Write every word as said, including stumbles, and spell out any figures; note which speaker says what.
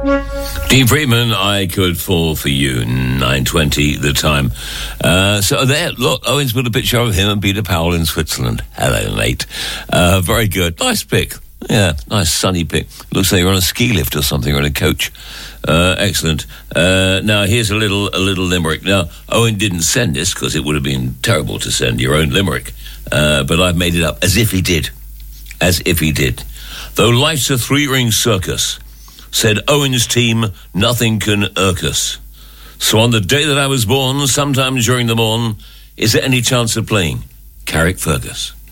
Speaker 1: Dean Freeman, I Could Fall For You, nine twenty the time. Uh, so there, look, Owen's put a picture of him and Peter Powell in Switzerland. Hello, mate. Uh, very good. Nice pic. Yeah, nice sunny pic. Looks like you're on a ski lift or something, or on a coach. Uh, excellent. Uh, now, here's a little a little limerick. Now, Owen didn't send this, because it would have been terrible to send your own limerick. Uh, but I've made it up, as if he did. As if he did. Though life's a three-ring circus, said Owen's team, nothing can irk us. So on the day that I was born, sometime during the morn, is there any chance of playing Carrickfergus?